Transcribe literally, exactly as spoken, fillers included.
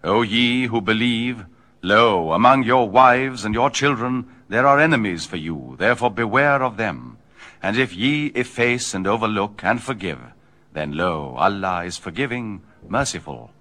O ye who believe, lo, among your wives and your children there are enemies for you, therefore beware of them. And if ye efface and overlook and forgive, then lo, Allah is forgiving, merciful.